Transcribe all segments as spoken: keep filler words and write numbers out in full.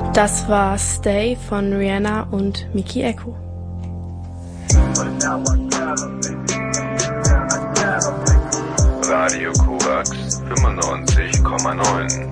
Das war Stay von Rihanna und Miki Eko. Radio Korax fünfundneunzig Komma neun.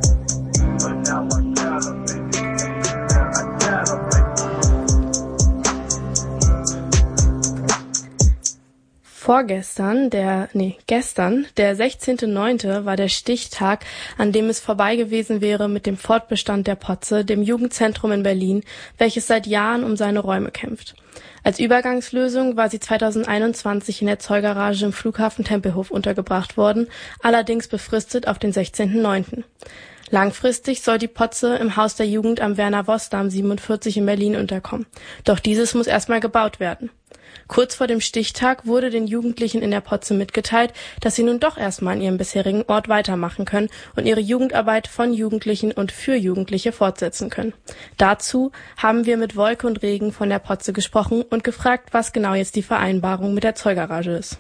Vorgestern, der, nee, gestern, der sechzehnter neunte war der Stichtag, an dem es vorbei gewesen wäre mit dem Fortbestand der Potze, dem Jugendzentrum in Berlin, welches seit Jahren um seine Räume kämpft. Als Übergangslösung war sie zweitausendeinundzwanzig in der Zollgarage im Flughafen Tempelhof untergebracht worden, allerdings befristet auf den sechzehnten neunten Langfristig soll die Potze im Haus der Jugend am Werner-Voss-Damm siebenundvierzig in Berlin unterkommen. Doch dieses muss erstmal gebaut werden. Kurz vor dem Stichtag wurde den Jugendlichen in der Potze mitgeteilt, dass sie nun doch erstmal an ihrem bisherigen Ort weitermachen können und ihre Jugendarbeit von Jugendlichen und für Jugendliche fortsetzen können. Dazu haben wir mit Wolke und Regen von der Potze gesprochen und gefragt, was genau jetzt die Vereinbarung mit der Zollgarage ist.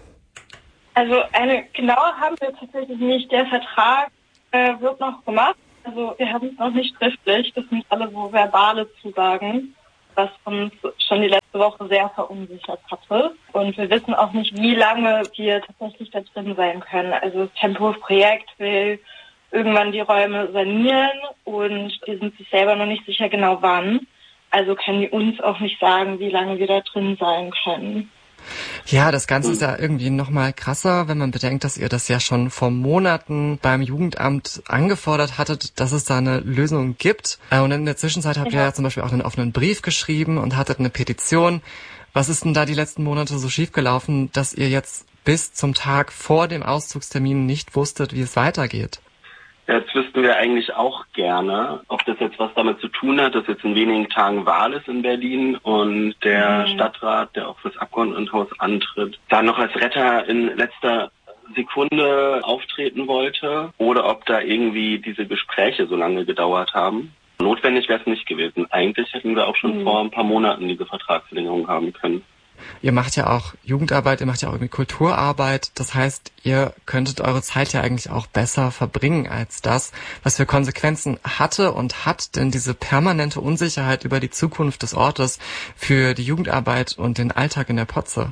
Also eine genaue haben wir tatsächlich nicht. Der Vertrag äh, wird noch gemacht. Also wir haben es noch nicht schriftlich. Das sind alle so verbale Zusagen, was uns schon die letzte Woche sehr verunsichert hatte. Und wir wissen auch nicht, wie lange wir tatsächlich da drin sein können. Also das Tempelhof-Projekt will irgendwann die Räume sanieren und die sind sich selber noch nicht sicher genau wann. Also können die uns auch nicht sagen, wie lange wir da drin sein können. Ja, das Ganze ist ja irgendwie nochmal krasser, wenn man bedenkt, dass ihr das ja schon vor Monaten beim Jugendamt angefordert hattet, dass es da eine Lösung gibt. Und in der Zwischenzeit habt ihr ja zum Beispiel auch einen offenen Brief geschrieben und hattet eine Petition. Was ist denn da die letzten Monate so schiefgelaufen, dass ihr jetzt bis zum Tag vor dem Auszugstermin nicht wusstet, wie es weitergeht? Jetzt wüssten wir eigentlich auch gerne, ob das jetzt was damit zu tun hat, dass jetzt in wenigen Tagen Wahl ist in Berlin und der mhm. Stadtrat, der auch fürs Abgeordnetenhaus antritt, da noch als Retter in letzter Sekunde auftreten wollte oder ob da irgendwie diese Gespräche so lange gedauert haben. Notwendig wäre es nicht gewesen. Eigentlich hätten wir auch schon mhm. vor ein paar Monaten diese Vertragsverlängerung haben können. Ihr macht ja auch Jugendarbeit, ihr macht ja auch irgendwie Kulturarbeit. Das heißt, ihr könntet eure Zeit ja eigentlich auch besser verbringen als das. Was für Konsequenzen hatte und hat denn diese permanente Unsicherheit über die Zukunft des Ortes für die Jugendarbeit und den Alltag in der Potze?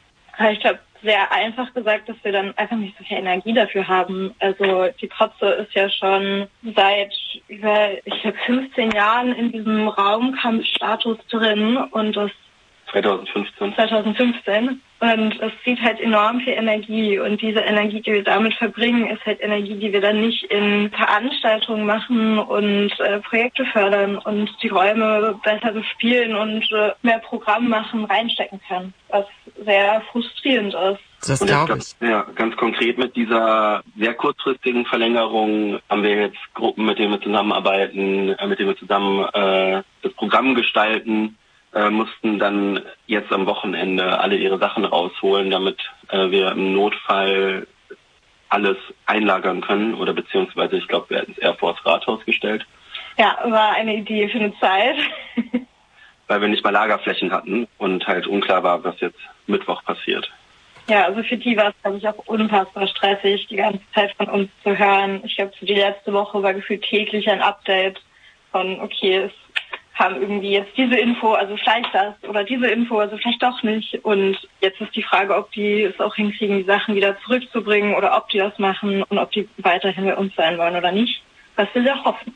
Ich glaube, sehr einfach gesagt, dass wir dann einfach nicht so viel Energie dafür haben. Also die Potze ist ja schon seit über, ich glaube, fünfzehn Jahren in diesem Raumkampfstatus drin und das zweitausendfünfzehn zweitausendfünfzehn Und es zieht halt enorm viel Energie. Und diese Energie, die wir damit verbringen, ist halt Energie, die wir dann nicht in Veranstaltungen machen und äh, Projekte fördern und die Räume besser bespielen und äh, mehr Programm machen, reinstecken können. Was sehr frustrierend ist. Das glaube ich. Ja, ganz konkret mit dieser sehr kurzfristigen Verlängerung haben wir jetzt Gruppen, mit denen wir zusammenarbeiten, äh, mit denen wir zusammen äh, das Programm gestalten. Äh, mussten dann jetzt am Wochenende alle ihre Sachen rausholen, damit äh, wir im Notfall alles einlagern können oder beziehungsweise, ich glaube, wir hätten es eher vor das Rathaus gestellt. Ja, war eine Idee für eine Zeit. Weil wir nicht mal Lagerflächen hatten und halt unklar war, was jetzt Mittwoch passiert. Ja, also für die war es, glaube ich, auch unfassbar stressig, die ganze Zeit von uns zu hören. Ich glaube, für die letzte Woche war gefühlt täglich ein Update von, okay, es haben irgendwie jetzt diese Info, also vielleicht das oder diese Info, also vielleicht doch nicht. Und jetzt ist die Frage, ob die es auch hinkriegen, die Sachen wieder zurückzubringen oder ob die das machen und ob die weiterhin bei uns sein wollen oder nicht. Was wir sehr hoffen.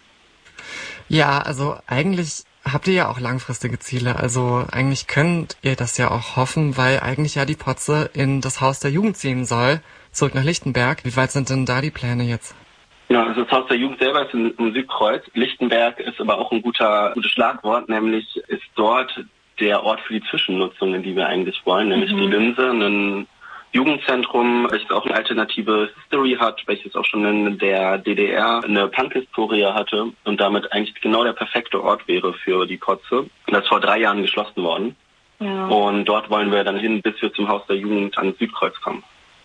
Ja, also eigentlich habt ihr ja auch langfristige Ziele. Also eigentlich könnt ihr das ja auch hoffen, weil eigentlich ja die Potze in das Haus der Jugend ziehen soll, zurück nach Lichtenberg. Wie weit sind denn da die Pläne jetzt? Ja, also das Haus der Jugend selber ist im Südkreuz. Lichtenberg ist aber auch ein guter, gutes Schlagwort, nämlich ist dort der Ort für die Zwischennutzungen, die wir eigentlich wollen, nämlich mhm. die Linse, ein Jugendzentrum, welches auch eine alternative History hat, welches auch schon in der D D R eine Punk-Historie hatte und damit eigentlich genau der perfekte Ort wäre für die Potze. Das ist vor drei Jahren geschlossen worden. Ja. Und dort wollen wir dann hin, bis wir zum Haus der Jugend ans Südkreuz kommen.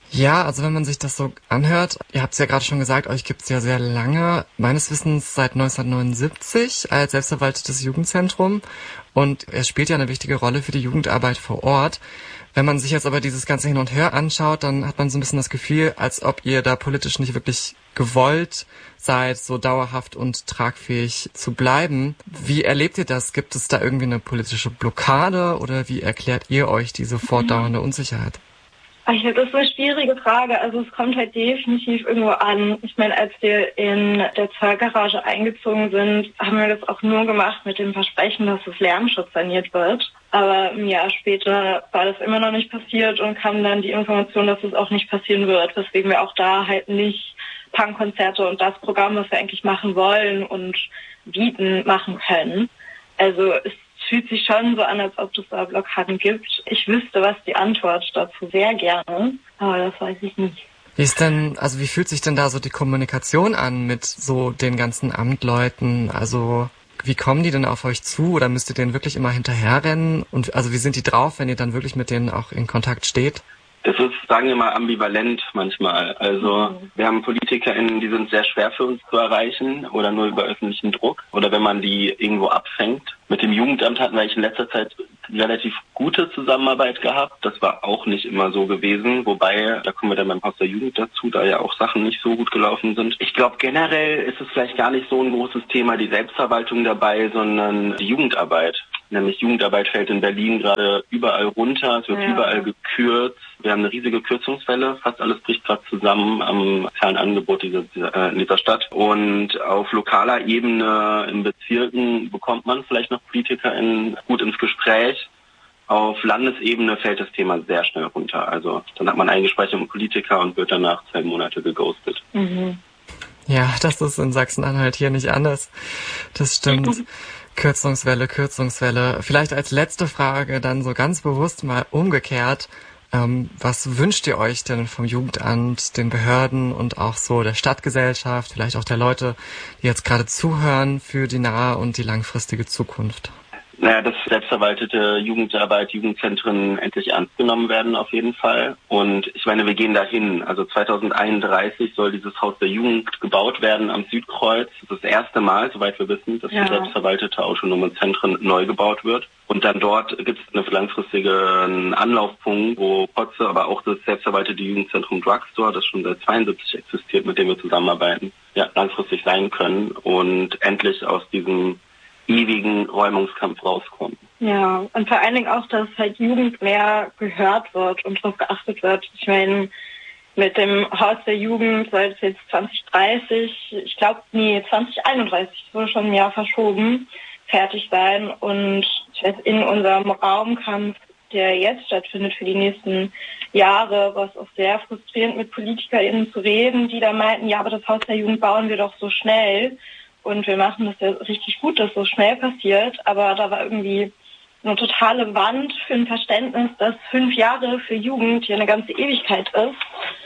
Ja, also wenn man sich das so anhört, ihr habt es ja gerade schon gesagt, euch gibt's ja sehr lange, meines Wissens seit neunzehnhundertneunundsiebzig als selbstverwaltetes Jugendzentrum, und es spielt ja eine wichtige Rolle für die Jugendarbeit vor Ort. Wenn man sich jetzt aber dieses ganze Hin und Her anschaut, dann hat man so ein bisschen das Gefühl, als ob ihr da politisch nicht wirklich gewollt seid, so dauerhaft und tragfähig zu bleiben. Wie erlebt ihr das? Gibt es da irgendwie eine politische Blockade oder wie erklärt ihr euch diese fortdauernde Unsicherheit? Ich glaube, das ist eine schwierige Frage. Also es kommt halt definitiv irgendwo an. Ich meine, als wir in der Zollgarage eingezogen sind, haben wir das auch nur gemacht mit dem Versprechen, dass das Lärmschutz saniert wird. Aber ein Jahr später war das immer noch nicht passiert und kam dann die Information, dass es auch nicht passieren wird, weswegen wir auch da halt nicht Punkkonzerte und das Programm, was wir eigentlich machen wollen und bieten, machen können. Also es fühlt sich schon so an, als ob es da Blockaden gibt. Ich wüsste, was die Antwort dazu sehr gerne, aber das weiß ich nicht. Wie ist denn, also wie fühlt sich denn da so die Kommunikation an mit so den ganzen Amtleuten? Also wie kommen die denn auf euch zu oder müsst ihr denen wirklich immer hinterherrennen? Und also wie sind die drauf, wenn ihr dann wirklich mit denen auch in Kontakt steht? Es ist, sagen wir mal, ambivalent manchmal. Also mhm. wir haben PolitikerInnen, die sind sehr schwer für uns zu erreichen oder nur über öffentlichen Druck oder wenn man die irgendwo abfängt. Mit dem Jugendamt hatten wir eigentlich in letzter Zeit relativ gute Zusammenarbeit gehabt. Das war auch nicht immer so gewesen. Wobei, da kommen wir dann beim Haus der Jugend dazu, da ja auch Sachen nicht so gut gelaufen sind. Ich glaube, generell ist es vielleicht gar nicht so ein großes Thema, die Selbstverwaltung dabei, sondern die Jugendarbeit. Nämlich Jugendarbeit fällt in Berlin gerade überall runter, es wird ja. überall gekürzt. Wir haben eine riesige Kürzungswelle, fast alles bricht gerade zusammen am sozialen Angebot dieser, in dieser Stadt. Und auf lokaler Ebene in Bezirken bekommt man vielleicht noch PolitikerInnen gut ins Gespräch. Auf Landesebene fällt das Thema sehr schnell runter. Also dann hat man ein Gespräch mit einem Politiker und wird danach zwei Monate geghostet. Mhm. Ja, das ist in Sachsen-Anhalt hier nicht anders. Das stimmt. Kürzungswelle, Kürzungswelle. Vielleicht als letzte Frage dann so ganz bewusst mal umgekehrt. Ähm, was wünscht ihr euch denn vom Jugendamt, den Behörden und auch so der Stadtgesellschaft, vielleicht auch der Leute, die jetzt gerade zuhören, für die nahe und die langfristige Zukunft? Naja, dass selbstverwaltete Jugendarbeit, Jugendzentren endlich ernst genommen werden auf jeden Fall. Und ich meine, wir gehen dahin. Also zweitausendeinunddreißig soll dieses Haus der Jugend gebaut werden am Südkreuz. Das ist das erste Mal, soweit wir wissen, dass ja. für selbstverwaltete autonome Zentren neu gebaut wird. Und dann dort gibt es einen langfristigen Anlaufpunkt, wo Potze, aber auch das selbstverwaltete Jugendzentrum Drugstore, das schon seit zweiundsiebzig existiert, mit dem wir zusammenarbeiten, ja, langfristig sein können und endlich aus diesem ewigen Räumungskampf rauskommen. Ja, und vor allen Dingen auch, dass halt Jugend mehr gehört wird und darauf geachtet wird. Ich meine, mit dem Haus der Jugend soll es jetzt zwanzig dreißig, ich glaube, nee, zwanzig einunddreißig, wurde schon ein Jahr verschoben, fertig sein. Und ich weiß, in unserem Raumkampf, der jetzt stattfindet für die nächsten Jahre, war es auch sehr frustrierend, mit PolitikerInnen zu reden, die da meinten, ja, aber das Haus der Jugend bauen wir doch so schnell. Und wir machen das ja richtig gut, dass so schnell passiert. Aber da war irgendwie eine totale Wand für ein Verständnis, dass fünf Jahre für Jugend hier eine ganze Ewigkeit ist.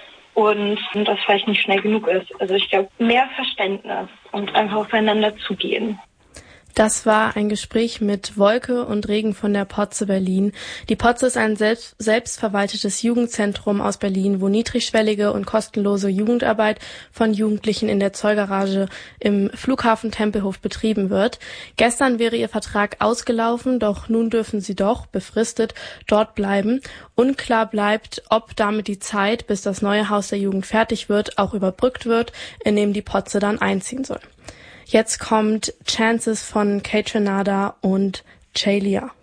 Und das vielleicht nicht schnell genug ist. Also ich glaube, mehr Verständnis und einfach aufeinander zugehen. Das war ein Gespräch mit Wolke und Regen von der Potze Berlin. Die Potze ist ein selbst, selbstverwaltetes Jugendzentrum aus Berlin, wo niedrigschwellige und kostenlose Jugendarbeit von Jugendlichen in der Zollgarage im Flughafen Tempelhof betrieben wird. Gestern wäre ihr Vertrag ausgelaufen, doch nun dürfen sie doch, befristet, dort bleiben. Unklar bleibt, ob damit die Zeit, bis das neue Haus der Jugend fertig wird, auch überbrückt wird, in dem die Potze dann einziehen soll. Jetzt kommt Chances von Kate Renada und Chalia.